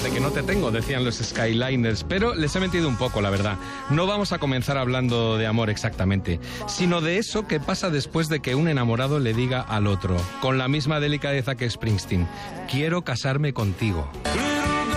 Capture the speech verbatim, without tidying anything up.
de que no te tengo, decían los Skyliners, pero les he mentido un poco, la verdad. No vamos a comenzar hablando de amor exactamente, sino de eso que pasa después de que un enamorado le diga al otro, con la misma delicadeza que Springsteen, quiero casarme contigo.